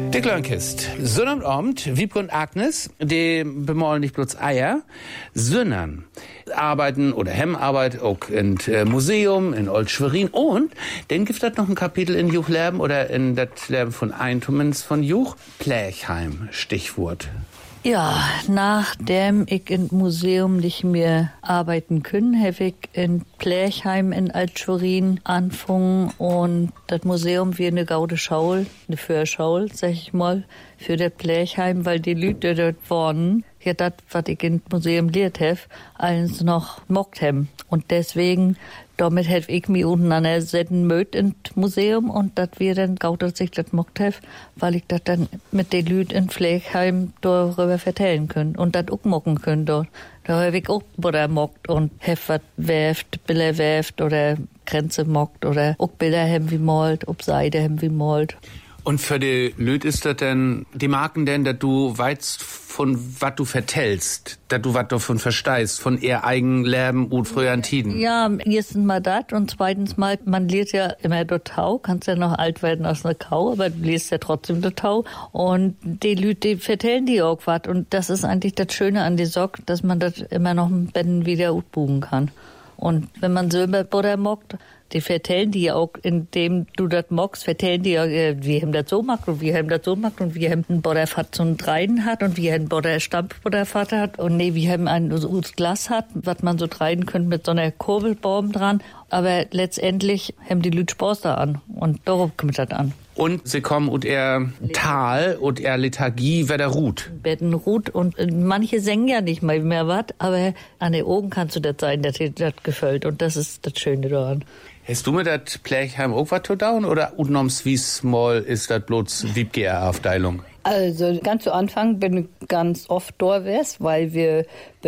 Der Kleinkist. Sonnabend, Wiebke und Agnes, die bemalen nicht bloß Eier, sondern arbeiten oder Hemmarbeit auch in Museum in Old-Schwerin. Und dann gibt es noch ein Kapitel in Juchleben oder in das Leben von Eintumens von Juch, Plächheim, Stichwort. Ja, nachdem ich im Museum nicht mehr arbeiten können, habe ich in Plächheim in Alt-Schwerin angefangen und das Museum wie eine gaude Schaul, eine Führschaul, sag ich mal, für das Plächheim, weil die Leute dort waren, ja, das, was ich im Museum lehrt habe, alles noch mockt haben. Und deswegen, damit hätte ich mich untereinander setzen mögt ins Museum und das wir dann gaut, dass ich das mockt habe, weil ich das dann mit den Leuten in Pflegheim darüber vertellen können und das auch mocken können dort. Da habe ich auch Bilder mockt und Heft werft, Bilder werft oder Grenze mockt oder auch Bilder haben wie malt, ob Seide haben wie malt. Und für die Lüt ist das denn, die Marken denn, dass du weißt, von was du vertellst, dass du was davon verstehst, von ihr eigen Leben und früheren Tiden? Ja, erstens mal das und zweitens mal, man liest ja immer der Tau, kannst ja noch alt werden aus einer Kau, aber du liest ja trotzdem der Tau und die Leute, die vertellen die auch was und das ist eigentlich das Schöne an die Sock, dass man das immer noch ein Betten wieder utbuchen kann. Und wenn man Silberbutter mockt, die vertellen die ja auch, indem du das mockst, vertellen die ja, wir haben das so gemacht und wir haben das so gemacht und wir haben einen Butterfat so einen Dreien hat und wir haben einen Butterstampfbutterfat hat und nee, wir haben ein Glas hat, was man so dreien könnte mit so einer Kurbelbaum dran. Aber letztendlich haben die Leute Spaß da an und darauf kommt das an. Und sie kommen und er Tal und er Lethargie, wer der ruht. Betten ruht und manche singen ja nicht mal mehr was, aber an den Augen kannst du das sein, dass dir das gefällt und das ist das Schöne daran. Hast du mit das Plächheim auch was zu tun oder unnoms wie small ist das bloß Wiebke-Aufteilung? Also ganz zu Anfang bin ich ganz oft dort gewesen, weil wir,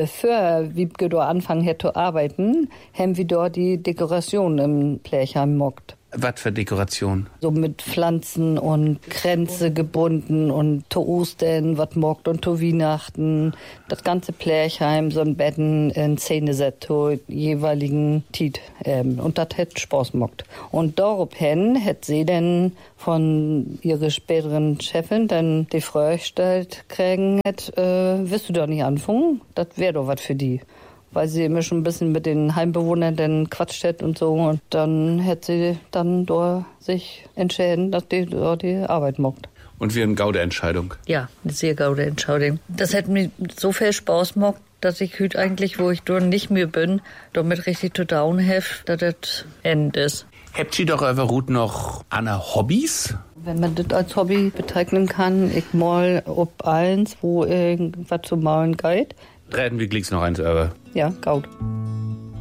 bevor Wiebke dort anfangen hätte zu arbeiten, haben wir dort die Dekoration im Plächheim mockt. Was für Dekoration? So mit Pflanzen und Kränze gebunden und zu Ostern was mockt und zu Weihnachten. Das ganze Plächheim, so ein Betten in Szene-Set zu jeweiligen Tiet. Und das hätte Spaß mockt. Und daraufhin hätte sie dann von ihrer späteren Chefin dann die Frage gestellt kriegen, willst du doch nicht anfangen? Das wäre doch was für die. Weil sie immer schon ein bisschen mit den Heimbewohnern dann quatscht hat und so. Und dann hätte sie dann dort sich entschieden, dass die dort die Arbeit mockt. Und wie eine gaude Entscheidung. Ja, eine sehr gaude Entscheidung. Das hat mir so viel Spaß gemacht, dass ich heute eigentlich, wo ich dort nicht mehr bin, damit richtig zu down have, dass das End ist. Habt ihr doch eure Route noch an Hobbys? Wenn man das als Hobby bezeichnen kann, ich mal ob eins, wo irgendwas zu malen geht. Treten wir gleich noch eins über. Ja, gaut.